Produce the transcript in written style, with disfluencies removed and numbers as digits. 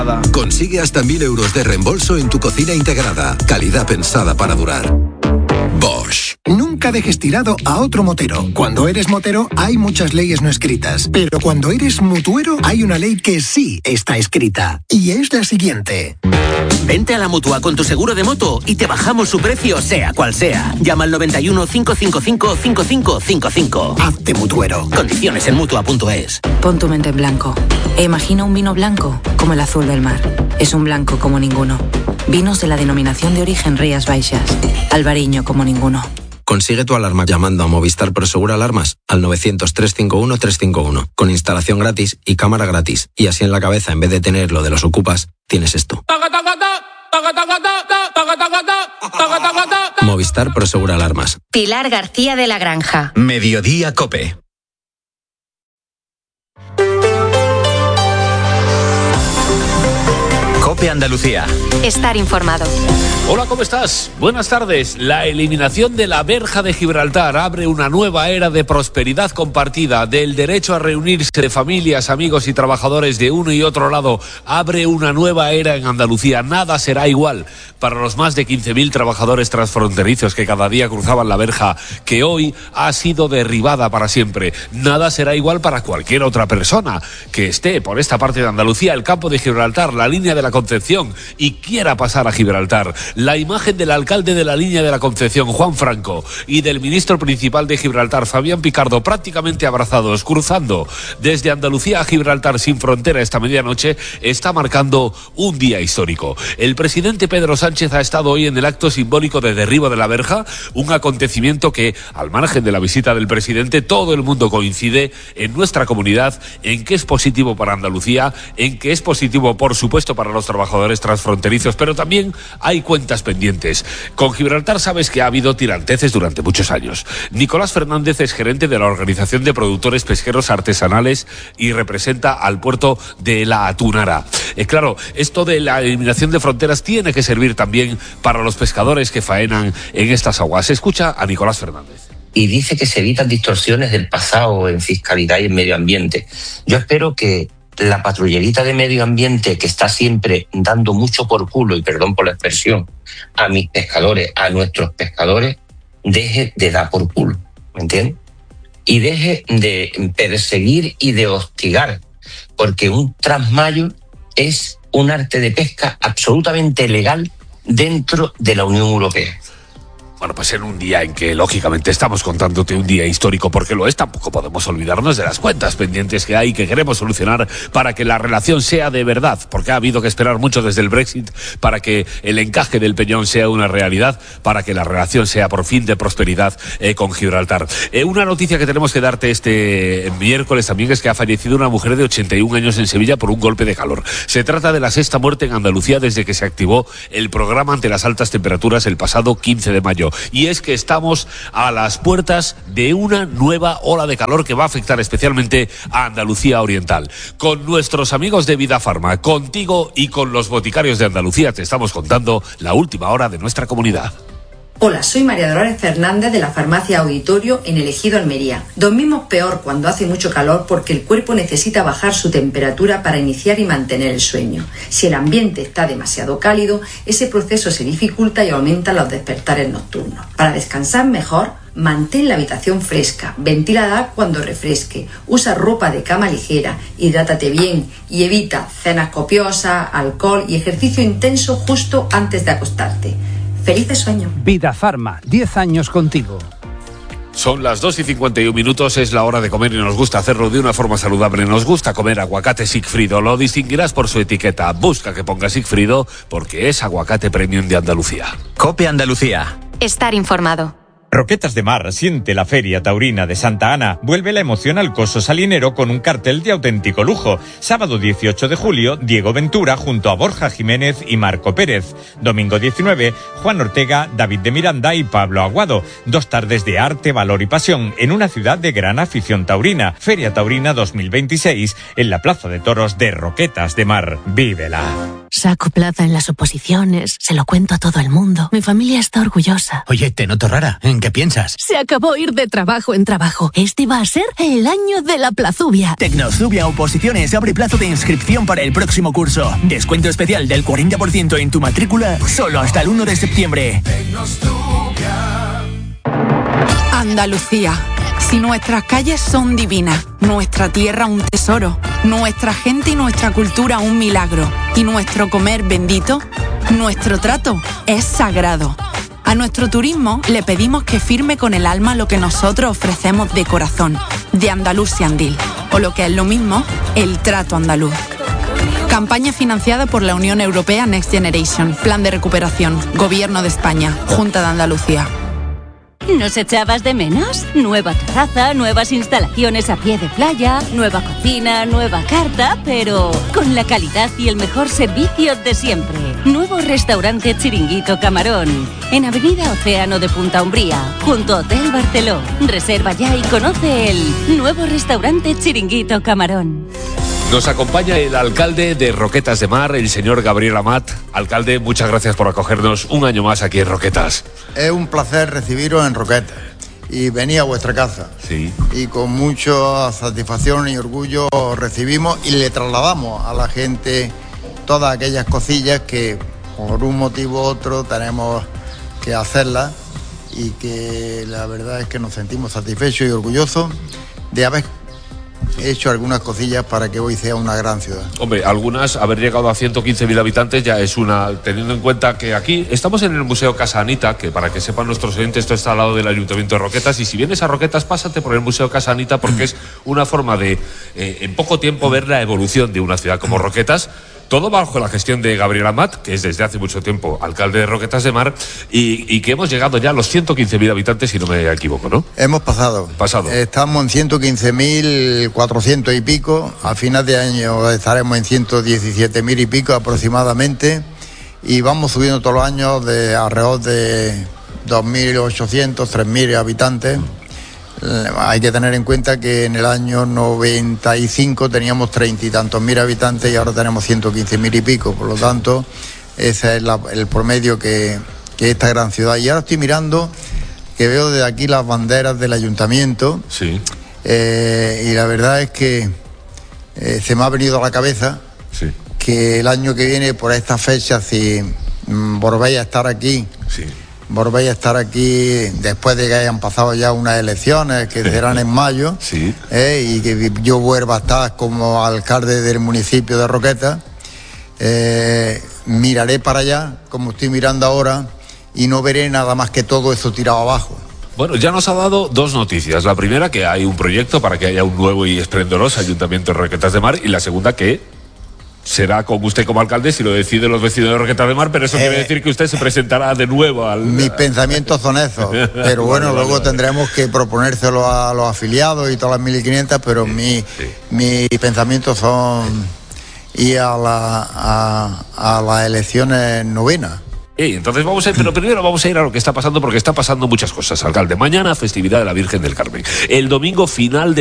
Consigue hasta 1.000 euros de reembolso en tu cocina integrada. Calidad pensada para durar. Bosch. Nunca dejes tirado a otro motero. Cuando eres motero hay muchas leyes no escritas, pero cuando eres mutuero hay una ley que sí está escrita, y es la siguiente. Vente a la Mutua con tu seguro de moto y te bajamos su precio sea cual sea. Llama al 91 555 5555. Hazte mutuero. Condiciones en Mutua.es. Pon tu mente en blanco e imagina un vino blanco como el azul del mar. Es un blanco como ninguno. Vinos de la denominación de origen Rías Baixas. Albariño como ninguno. Consigue tu alarma llamando a Movistar Prosegur Alarmas al 900-351-351, con instalación gratis y cámara gratis. Y así en la cabeza, en vez de tener lo de los ocupas, tienes esto. Movistar Prosegur Alarmas. Pilar García de la Granja. Mediodía COPE. COPE Andalucía. Estar informado. Hola, ¿cómo estás? Buenas tardes. La eliminación de la verja de Gibraltar abre una nueva era de prosperidad compartida, del derecho a reunirse de familias, amigos y trabajadores de uno y otro lado. Abre una nueva era en Andalucía. Nada será igual para los más de 15.000 trabajadores transfronterizos que cada día cruzaban la verja, que hoy ha sido derribada para siempre. Nada será igual para cualquier otra persona que esté por esta parte de Andalucía, el campo de Gibraltar, la línea de la Concepción, y quiera pasar a Gibraltar. La imagen del alcalde de la línea de la Concepción, Juan Franco, y del ministro principal de Gibraltar, Fabián Picardo, prácticamente abrazados, cruzando desde Andalucía a Gibraltar sin frontera esta medianoche, está marcando un día histórico. El presidente Pedro Sánchez ha estado hoy en el acto simbólico de derribo de la verja, un acontecimiento que, al margen de la visita del presidente, todo el mundo coincide en nuestra comunidad en que es positivo para Andalucía, en que es positivo, por supuesto, para los trabajadores transfronterizos, pero también hay cuentas pendientes. Con Gibraltar sabes que ha habido tiranteces durante muchos años. Nicolás Fernández es gerente de la Organización de Productores Pesqueros Artesanales y representa al puerto de La Atunara. Claro, esto de la eliminación de fronteras tiene que servir también para los pescadores que faenan en estas aguas. Escucha a Nicolás Fernández. Y dice que se evitan distorsiones del pasado en fiscalidad y en medio ambiente. Yo espero que la patrullerita de medio ambiente, que está siempre dando mucho por culo, y perdón por la expresión, a mis pescadores, a nuestros pescadores, deje de dar por culo, ¿me entiendes? Y deje de perseguir y de hostigar, porque un trasmayo es un arte de pesca absolutamente legal dentro de la Unión Europea. Bueno, pues en un día en que, lógicamente, estamos contándote un día histórico, porque lo es, tampoco podemos olvidarnos de las cuentas pendientes que hay, que queremos solucionar para que la relación sea de verdad, porque ha habido que esperar mucho desde el Brexit para que el encaje del Peñón sea una realidad, para que la relación sea por fin de prosperidad con Gibraltar. Una noticia que tenemos que darte este miércoles también es que ha fallecido una mujer de 81 años en Sevilla por un golpe de calor. Se trata de la sexta muerte en Andalucía desde que se activó el programa ante las altas temperaturas el pasado 15 de mayo. Y es que estamos a las puertas de una nueva ola de calor que va a afectar especialmente a Andalucía Oriental. Con nuestros amigos de Vida Farma, contigo y con los boticarios de Andalucía te estamos contando la última hora de nuestra comunidad. Hola, soy María Dolores Fernández de la farmacia Auditorio en el Ejido Almería. Dormimos peor cuando hace mucho calor porque el cuerpo necesita bajar su temperatura para iniciar y mantener el sueño. Si el ambiente está demasiado cálido, ese proceso se dificulta y aumenta los despertares nocturnos. Para descansar mejor, mantén la habitación fresca, ventílala cuando refresque, usa ropa de cama ligera, hidrátate bien y evita cenas copiosas, alcohol y ejercicio intenso justo antes de acostarte. ¡Felices sueños! Vida Farma, 10 años contigo. Son las 2:51, es la hora de comer y nos gusta hacerlo de una forma saludable. Nos gusta comer aguacate Sigfrido, lo distinguirás por su etiqueta. Busca que ponga Sigfrido porque es aguacate premium de Andalucía. COPE Andalucía. Estar informado. Roquetas de Mar siente la Feria Taurina de Santa Ana. Vuelve la emoción al Coso Salinero con un cartel de auténtico lujo. Sábado 18 de julio, Diego Ventura junto a Borja Jiménez y Marco Pérez. Domingo 19, Juan Ortega, David de Miranda y Pablo Aguado. 2 tardes de arte, valor y pasión en una ciudad de gran afición taurina. Feria Taurina 2026 en la Plaza de Toros de Roquetas de Mar. ¡Vívela! Saco plaza en las oposiciones, se lo cuento a todo el mundo. Mi familia está orgullosa. Oye, te noto rara. ¿En qué piensas? Se acabó ir de trabajo en trabajo. Este va a ser el año de la plazubia. Tecnozubia Oposiciones abre plazo de inscripción para el próximo curso. Descuento especial del 40% en tu matrícula solo hasta el 1 de septiembre. Andalucía. Si nuestras calles son divinas, nuestra tierra un tesoro, nuestra gente y nuestra cultura un milagro, y nuestro comer bendito, nuestro trato es sagrado. A nuestro turismo le pedimos que firme con el alma lo que nosotros ofrecemos de corazón, de Andalucía Andil, o lo que es lo mismo, el trato andaluz. Campaña financiada por la Unión Europea Next Generation, Plan de Recuperación, Gobierno de España, Junta de Andalucía. ¿Nos echabas de menos? Nueva terraza, nuevas instalaciones a pie de playa, nueva cocina, nueva carta, pero con la calidad y el mejor servicio de siempre. Nuevo restaurante Chiringuito Camarón, en Avenida Océano de Punta Umbría, junto a Hotel Barceló. Reserva ya y conoce el nuevo restaurante Chiringuito Camarón. Nos acompaña el alcalde de Roquetas de Mar, el señor Gabriel Amat. Alcalde, muchas gracias por acogernos un año más aquí en Roquetas. Es un placer recibiros en Roquetas y venir a vuestra casa. Sí. Y con mucha satisfacción y orgullo recibimos y le trasladamos a la gente todas aquellas cosillas que por un motivo u otro tenemos que hacerlas, y que la verdad es que nos sentimos satisfechos y orgullosos de haber hecho algunas cosillas para que hoy sea una gran ciudad. Hombre, algunas, haber llegado a 115.000 habitantes ya es una, teniendo en cuenta que aquí estamos en el Museo Casa Anita, que para que sepan nuestros oyentes, esto está al lado del Ayuntamiento de Roquetas, y si vienes a Roquetas, pásate por el Museo Casa Anita, porque es una forma de, en poco tiempo, ver la evolución de una ciudad como Roquetas. Todo bajo la gestión de Gabriel Amat, que es desde hace mucho tiempo alcalde de Roquetas de Mar, y que hemos llegado ya a los 115.000 habitantes, si no me equivoco, ¿no? Hemos pasado. Estamos en 115.400 y pico. A final de año estaremos en 117.000 y pico aproximadamente. Y vamos subiendo todos los años de alrededor de 2.800, 3.000 habitantes. Hay que tener en cuenta que en el año 95 teníamos 30 y tantos mil habitantes y ahora tenemos 115.000 y pico. Por lo tanto, ese es el promedio que esta gran ciudad. Y ahora estoy mirando, que veo desde aquí las banderas del ayuntamiento. Sí. Y la verdad es que se me ha venido a la cabeza que el año que viene, por estas fechas, si volvéis a estar aquí... Sí. Volvéis a estar aquí después de que hayan pasado ya unas elecciones que serán en mayo, sí. Y que yo vuelva a estar como alcalde del municipio de Roquetas. Miraré para allá, como estoy mirando ahora, y no veré nada más que todo eso tirado abajo. Bueno, ya nos ha dado dos noticias. La primera, que hay un proyecto para que haya un nuevo y esplendoroso Ayuntamiento de Roquetas de Mar, y la segunda, que será con usted como alcalde si lo deciden los vecinos de Roquetas de Mar, pero eso quiere decir que usted se presentará de nuevo al... Mis pensamientos son esos, pero bueno, luego tendremos que proponérselo a los afiliados y todas las 1.500, pero mis pensamientos son ir a las elecciones novenas. Entonces vamos a ir, pero primero vamos a ir a lo que está pasando, porque está pasando muchas cosas, alcalde. Mañana, festividad de la Virgen del Carmen. El domingo, final de